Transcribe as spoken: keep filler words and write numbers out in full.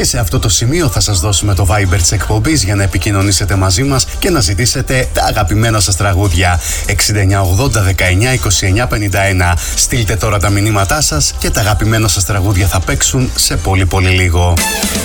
Και σε αυτό το σημείο θα σας δώσουμε το Viber της εκπομπής για να επικοινωνήσετε μαζί μας και να ζητήσετε τα αγαπημένα σας τραγούδια. εξήντα εννιά ογδόντα δεκαεννιά είκοσι εννιά πενήντα ένα. Στείλτε τώρα τα μηνύματά σας και τα αγαπημένα σας τραγούδια θα παίξουν σε πολύ πολύ λίγο.